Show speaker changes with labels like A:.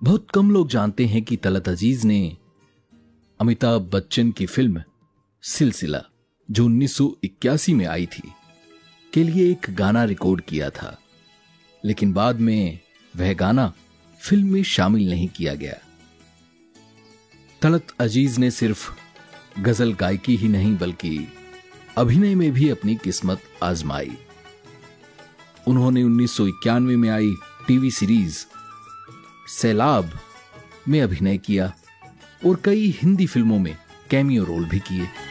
A: बहुत कम लोग जानते हैं कि तलत अजीज ने अमिताभ बच्चन की फिल्म सिलसिला, जो 1981 में आई थी, के लिए एक गाना रिकॉर्ड किया था, लेकिन बाद में वह गाना फिल्म में शामिल नहीं किया गया। तलत अजीज ने सिर्फ गजल गायकी ही नहीं बल्कि अभिनय में भी अपनी किस्मत आजमाई। उन्होंने 1991 में आई टीवी सीरीज सैलाब में अभिनय किया और कई हिंदी फिल्मों में कैमियो रोल भी किए।